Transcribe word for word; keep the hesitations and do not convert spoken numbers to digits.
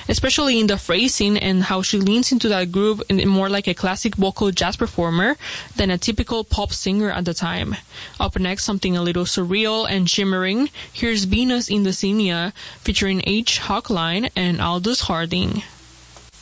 especially in the phrasing and how she leans into that groove in more like a classic vocal jazz performer than a typical pop singer at the time. Up next, something a little surreal and shimmering. Here's Venus in the Xenia featuring H. Hochline and Aldous Harding.